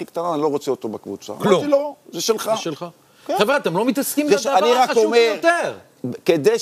הכי קטנה, אני לא רוצה אותו בקבוצה. כלום. אמרתי לו, זה שלך. זה שלך. חבר'ה, אתם לא מתעסקים אני בדבר רק החשוב אומר, ביותר. כדי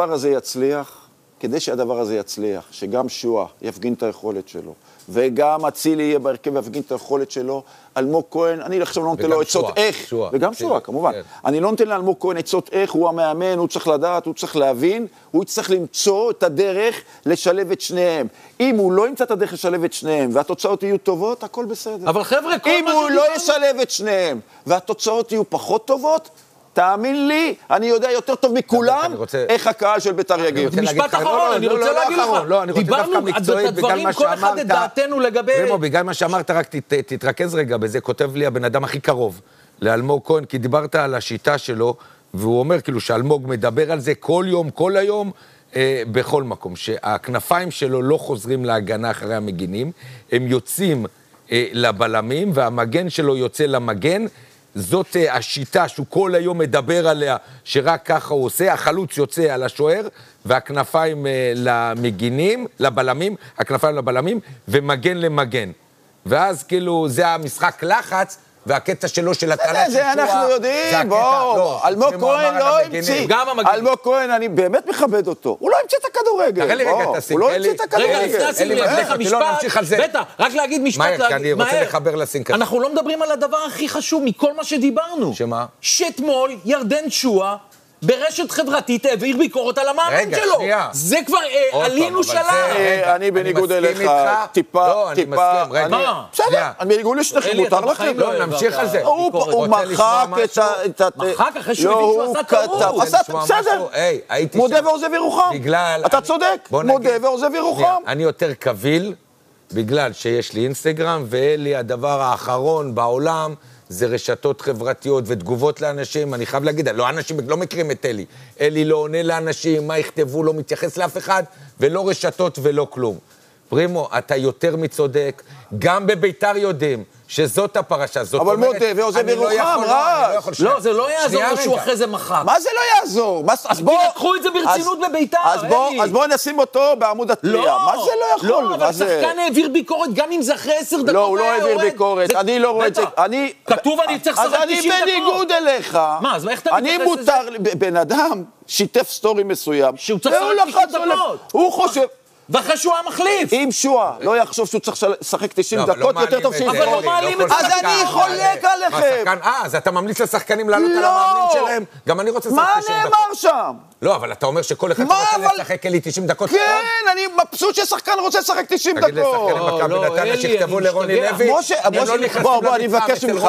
שהדבר הזה יצליח, שגם שועה יפגין את היכולת שלו, וגם אצילי יהיה בהרכב ויפגין את היכולת שלו, אלמוג כהן, אני עכשיו לא נותן לו עצות איך, וגם שועה כמובן, אני לא נותן לאלמוג כהן עצות איך, הוא המאמן, הוא צריך לדעת, הוא צריך להבין, הוא צריך למצוא את הדרך לשלב את שניהם. אם הוא לא ימצא את הדרך לשלב את שניהם, והתוצאות יהיו טובות, הכל בסדר. אבל חבר'ה, כל מה אם הוא לא ישלב את שניהם, והתוצאות יהיו פחות טובות, תאמין לי, אני יודע יותר טוב מכולם איך הקהל של בית"ר יגיב. משפט אחרון, אני רוצה להגיד לך. אני רוצה דווקא מקצועית בגלל מה כל אחד את דעתנו לגבי... בגלל מה שאמרת, רק תתרכז רגע בזה, כותב לי הבן אדם הכי קרוב לאלמוג כהן, כי דיברת על השיטה שלו, והוא אומר כאילו שאלמוג מדבר על זה כל יום, כל היום, בכל מקום, שהכנפיים שלו לא חוזרים להגנה אחרי המגינים, הם יוצאים לבלמים, והמגן שלו יוצא למגן, זאת השיטה שהוא כל היום מדבר עליה, שרק ככה הוא עושה, החלוץ יוצא על השוער, והכנפיים למגינים, לבלמים, הכנפיים לבלמים, ומגן למגן. ואז כאילו זה המשחק לחץ, והקטע שלו של הטלה של שועה... זה אנחנו יודעים, בואו, אלמוג כהן לא המציא. אלמוג כהן, אני באמת מכבד אותו. הוא לא המציא את הכדורגל. תראה לי רגע את הסינק. הוא לא המציא את הכדורגל. רגע, לפני הסינק, לך משפט. בטח, רק להגיד משפט. מהר, כי אני רוצה לחבר לסינק. אנחנו לא מדברים על הדבר הכי חשוב מכל מה שדיברנו. שמה? שאתמול ירדן שועה ברשת חברתית העביר ביקורת על המאמן שלו. זה כבר עלינו שלב. אני בניגוד אליך, טיפה... בסדר, אני בניגוד לשניכם, מותר לכם. לא, נמשיך על זה. הוא מחק את... מחק אחרי שהוא הבין שהוא עשה טעות. בסדר, מודה ועוזב ירוחם. אתה צודק, מודה ועוזב ירוחם. אני יותר קביל, בגלל שיש לי אינסטגרם, ואלי הדבר האחרון בעולם, זה רשתות חברתיות ותגובות לאנשים, אני חייב להגיד, לא אנשים לא מכירים את אלי. אלי לא עונה לאנשים, מה יכתבו, לא מתייחס לאף אחד, ולא רשתות ולא כלום. פרימו, אתה יותר מצודק, גם בביתר יודעים שזאת הפרשה, זאת אבל מודה ועוזב ירוחם, רז. לא, זה לא יעזור שהוא אחרי זה מחק. מה זה לא יעזור? אז בואו... תקחו את זה ברצינות בביתר, אלי. אז בואו נשים אותו בעמוד התלייה. מה זה לא יכול? לא, אבל שחקן העביר ביקורת, גם אם זה אחרי 10 דקות. לא, הוא לא העביר ביקורת, אני לא רואה את זה. כתוב אני צריך לשחק 90 דקות. אז אני בניגוד אליך. מה, אז איך אתה מתייחס לזה? בן אדם שיתף סטורי מסוים. שהוא צריך לשחק 90 דקות. הוא חושב... ואחרי שועה מחליף. אם שועה לא יחשוב שהוא צריך לשחק 90 דקות, יותר טוב שיתפור. אבל לא מעלים את זה. אז אני חולק עליכם. אז אתה ממליץ לשחקנים לעלות על המאמנים שלהם? גם אני רוצה לשחק 90 דקות. מה נאמר שם? לא, אבל אתה אומר שכל אחד רוצה לשחק אלי 90 דקות. כן, אני מבסוט ששחקן רוצה לשחק 90 דקות. תגיד לשחקנים מכבי נתניה שיכתבו לרוני לוי. בוא, אני מבקש ממך.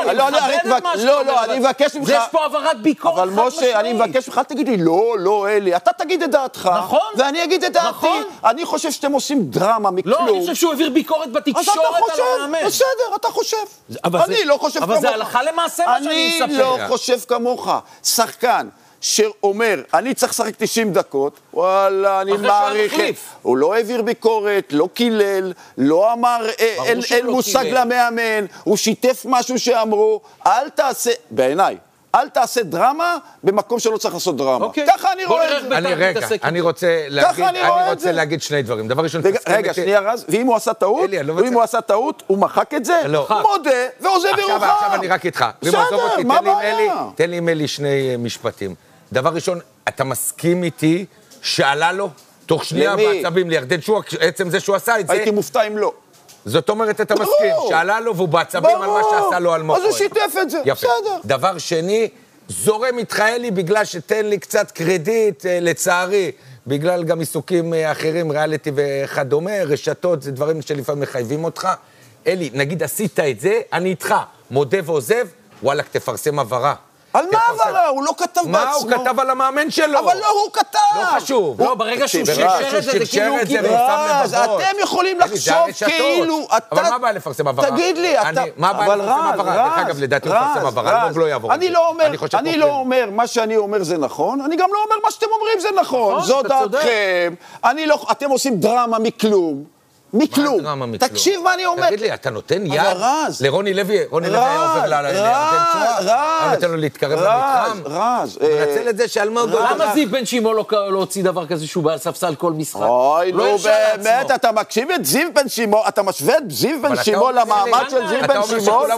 לא, אני מבקש ממך. יש פה עברת ביקורת חד משמעית. אבל משה, אני מבקש ממך, אל תגיד לי, לא, אלי. אתה תגיד את דעתך. נכון. ואני אגיד את דעתי. אני חושב שאתם עושים דרמה מכלום. לא, אני חושב שהוא העביר ביקורת בתקשורת על המאמן. בסדר, אתה חושב. אני לא חושב כמוך. אבל זה הלכה למעשה מה שאני אספר. אני לא חושב כמוך. שחקן שאומר, אני צריך לשחק 90 דקות, וואלה, אני מעריך. הוא לא העביר ביקורת, לא קילל, לא אמר, אין מושג למאמן, הוא שיתף משהו שאמרו, אל תעשה, בעיניי, אל תעשה דרמה במקום שלא צריך לעשות דרמה. ככה אני רואה את זה. אני רוצה להגיד שני דברים. דבר ראשון, רגע, שנייה רז, ואם הוא עשה טעות, הוא מחק את זה, מודה ועוזב ירוחם. עכשיו אני רק איתך. בסדר, מה הבעיה? תן לי עם אלי שני משפטים. דבר ראשון, אתה מסכים איתי שעלה לו תוך שנייה בעצבים לירדן שועה, עצם זה שהוא עשה את זה. הייתי מופתע אם לא. זאת אומרת, אתה מסכים, שעלה לו והוא בעצבים על מה שעשה לו אלמוג כהן. אז הוא שיתף את זה, בסדר. דבר שני, זורם איתך אלי בגלל שתן לי קצת קרדיט, לצערי, בגלל גם עיסוקים אחרים, ריאליטי וכדומה, רשתות, זה דברים שלפעמים מחייבים אותך. אלי, נגיד עשית את זה, אני איתך, מודה ועוזב, וואלק, תפרסם הבהרה. על מה עברה? הוא לא כתב בעצמו. מה הוא כתב על המאמן שלו? אבל לא, הוא כתב. לא חשוב. לא, ברגע שהוא שרשר את זה, זה כאילו הוא קיבל. אז אתם יכולים לחשוב כאילו... אבל מה הבעיה לפרסם הבהרה? תגיד לי, אתה... מה הבעיה לפרסם הבהרה? דרך אגב, לדעתי הוא לפרסם הבהרה, אלמוג לא יעבור. אני לא אומר, מה שאני אומר זה נכון, אני גם לא אומר מה שאתם אומרים זה נכון. זו דעתכם. אתם עושים דרמה מכלום. מכלום. תקשיב מה אני אומר. תגיד לי, אתה נותן יד לרוני לוי, רוני לוי היה עובר לירדן שועה, אתה נותן לו להתקרב למתחם. רז. מנצל את זה שאלמוג... למה זיו בן שימו לא הוציא דבר כזה שהוא בא על ספסל כל משחק? אוי, נו באמת, אתה מקשיב את זיו בן שימו, אתה משווה את זיו בן שימו למעמד של זיו בן שימו?